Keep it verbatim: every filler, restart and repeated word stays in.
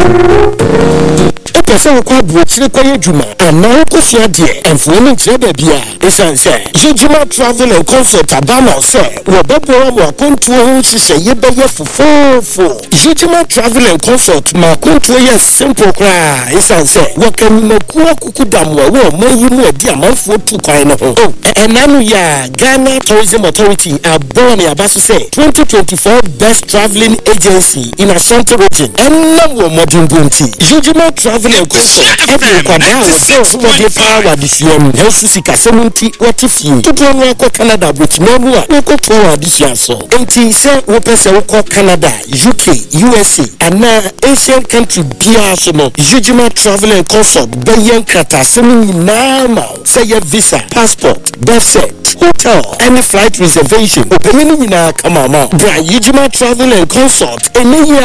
Pesa kwa buchire kwa yedwuma ana ko fia de enfo no kire ba bia esanse Jujuma Travel and Consult abana se wo bebo mo akonto ho hise yebeye fofofo Jujuma Travel and Consult ma konto ye simple kra esanse wo kanimaku akukudam wo mayi mu adi amanfo tu kwan no ho enanu ya Ghana Tourism Authority abon ya baso se twenty twenty-four best traveling agency in Ashanti region enna wo modern bunti Jujuma Travel and Consult every power this year health sikasemunti watifie tutu no akọ Canada but no no akọ to this year so enti se wo pese wo kọ Canada U K U S A ana Asian country bia so no Jujuma Travel and Consult bayen kata semu na ma say your visa passport birth cert hotel any flight reservation obeni nyina kama ma Jujuma Travel and Consult eni